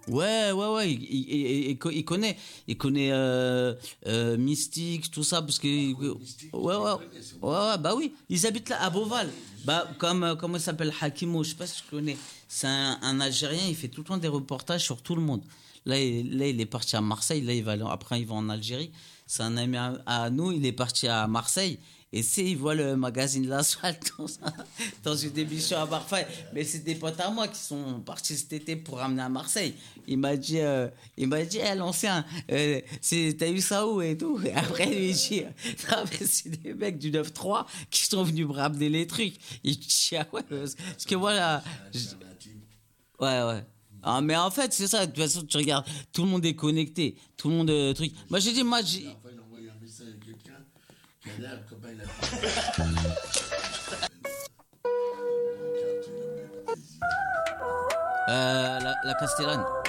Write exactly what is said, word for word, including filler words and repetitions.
Ouais, ouais, ouais, il, il, il- il co- il connaît, il connaît euh, euh, Mystique, tout ça, parce que, Oui, ouais, Mystique, ouais, il les ouais, connaît, c'est bon. ouais, bah oui, ils habitent là, à Beauval. Bah, comme, euh, comment il s'appelle, Hakimo, je sais pas si tu connais. C'est un, un Algérien, il fait tout le temps des reportages sur tout le monde. Là, il, là, il est parti à Marseille, là, il va, aller- après, il va en Algérie. C'est un ami à, à nous, il est parti à Marseille. Et c'est, il voit le magazine L'Asphalte dans, dans une émission à Marseille. Mais c'est des potes à moi qui sont partis cet été pour ramener à Marseille. Il m'a dit, euh, il m'a dit, eh, l'ancien, euh, c'est, t'as eu ça où et tout. Et après, il lui dit, non, mais c'est des mecs du neuf trois qui sont venus me ramener les trucs. Il dit, ah ouais, parce parce que voilà. je- C'est un intime. Ouais, ouais. Ah, mais en fait, c'est ça. De toute façon, tu regardes, tout le monde est connecté. Tout le monde, euh, truc. Moi, j'ai dit, moi, j'ai. Enfin, il a envoyé un message à quelqu'un qui a l'air comme il a fait. Euh, la, la Castellane.